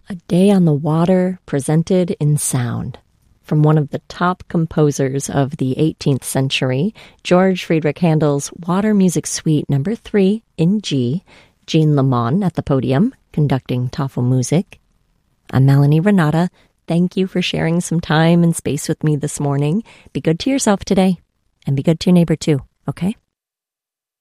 A Day on the Water presented in sound. From one of the top composers of the 18th century, George Friedrich Handel's Water Music Suite No. 3 in G, Jean Lamont at the podium, conducting Tafelmusik. I'm Melanie Renata. Thank you for sharing some time and space with me this morning. Be good to yourself today, and be good to your neighbor too, okay?